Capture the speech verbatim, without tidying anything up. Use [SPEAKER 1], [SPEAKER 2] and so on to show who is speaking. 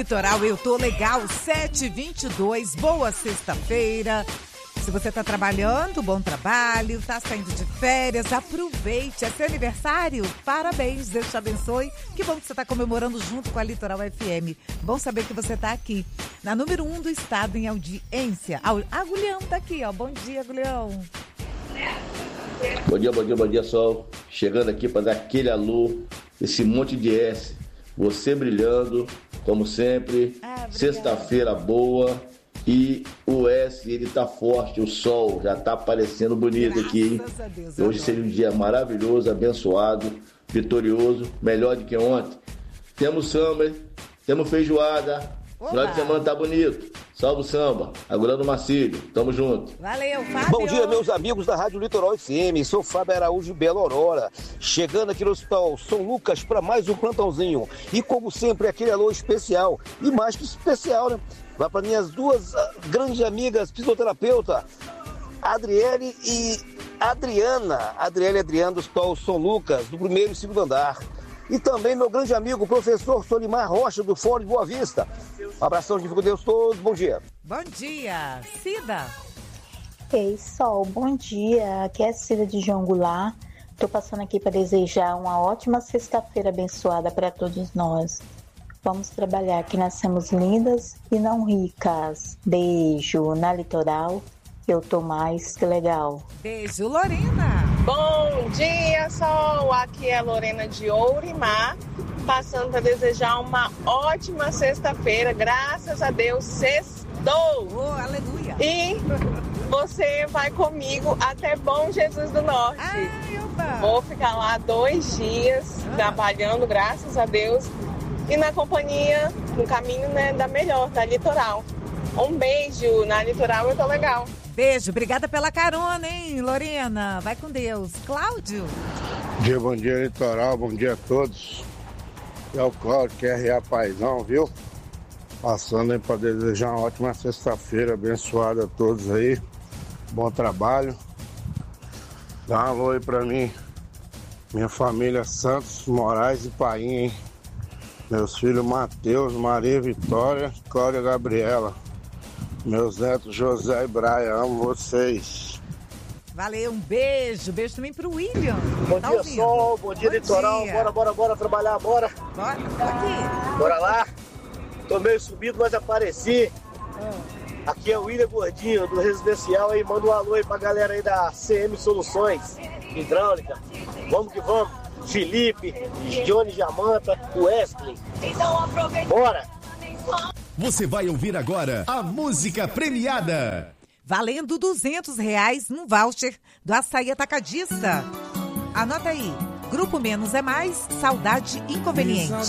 [SPEAKER 1] Litoral, eu tô legal, sete e vinte e dois, boa sexta-feira. Se você tá trabalhando, bom trabalho, tá saindo de férias, aproveite, é seu aniversário, parabéns, Deus te abençoe. Que bom que você tá comemorando junto com a Litoral F M. Bom saber que você tá aqui, na número um do estado em audiência. Ah, o Agulhão tá aqui, ó, bom dia, Agulhão.
[SPEAKER 2] Bom dia, bom dia, bom dia, Sol. Chegando aqui para dar aquele alô, esse monte de S. Você brilhando, como sempre. Ah, sexta-feira boa. E o S, ele tá forte, o sol já tá aparecendo bonito. Graças aqui, hein? A Deus, hoje seja um dia maravilhoso, abençoado, vitorioso, melhor do que ontem. Temos samba, hein? Temos feijoada. Final de semana tá bonito. Salve o samba. Agulhando Marcílio. Tamo junto.
[SPEAKER 1] Valeu, Fábio.
[SPEAKER 3] Bom dia, meus amigos da Rádio Litoral F M. Sou Fábio Araújo de Bela Aurora. Chegando aqui no Hospital São Lucas para mais um plantãozinho. E como sempre, aquele alô especial. E mais que especial, né? Vai para minhas duas grandes amigas fisioterapeuta, Adriele e Adriana. Adriele e Adriana do Hospital São Lucas, do primeiro e segundo andar. E também meu grande amigo, o professor Solimar Rocha, do Fórum de Boa Vista. Um abração de Deus todos, bom dia.
[SPEAKER 1] Bom dia, Cida.
[SPEAKER 4] Ei, Sol, bom dia. Aqui é a Cida de João Goulart. Estou passando aqui para desejar uma ótima sexta-feira abençoada para todos nós. Vamos trabalhar, que nascemos lindas e não ricas. Beijo. Na Litoral, eu tô mais que legal.
[SPEAKER 1] Beijo, Lorena.
[SPEAKER 5] Bom dia, Sol. Aqui é a Lorena de Ourimar, passando para desejar uma ótima sexta-feira. Graças a Deus, sextou.
[SPEAKER 1] Oh, aleluia.
[SPEAKER 5] E você vai comigo até Bom Jesus do Norte.
[SPEAKER 1] Ai, opa.
[SPEAKER 5] Vou ficar lá dois dias ah. trabalhando, graças a Deus. E na companhia, no caminho, né, da melhor, da Litoral. Um beijo, na Litoral eu tô legal.
[SPEAKER 1] Beijo, obrigada pela carona, hein, Lorena? Vai com Deus. Cláudio.
[SPEAKER 6] Bom dia, bom dia, Litoral, bom dia a todos. É o Cláudio, que é R A Paizão, viu? Passando aí para desejar uma ótima sexta-feira, abençoada a todos aí. Bom trabalho. Dá um alô aí pra mim, minha família Santos, Moraes e Painha, hein? Meus filhos Matheus, Maria Vitória, Cláudia Gabriela. Meus netos José e Brian, amo vocês.
[SPEAKER 1] Valeu, um beijo. Beijo também pro William.
[SPEAKER 7] Bom
[SPEAKER 1] tá
[SPEAKER 7] dia,
[SPEAKER 1] ouvindo?
[SPEAKER 7] Sol. Bom dia,
[SPEAKER 1] Bom
[SPEAKER 7] Litoral.
[SPEAKER 1] Dia.
[SPEAKER 7] Bora, bora, bora trabalhar, bora.
[SPEAKER 1] Bora, tô aqui.
[SPEAKER 7] Bora lá. Tô meio subido, mas apareci. Ah. Aqui é o William Gordinho, do Residencial. Aí, manda um alô aí pra galera aí da C M Soluções Hidráulica. Vamos que vamos. Felipe, Johnny Jamanta, Wesley. Bora!
[SPEAKER 8] Você vai ouvir agora a música premiada.
[SPEAKER 1] Valendo duzentos reais num voucher do Açaí Atacadista. Anota aí. Grupo Menos é Mais, Saudade Inconveniente.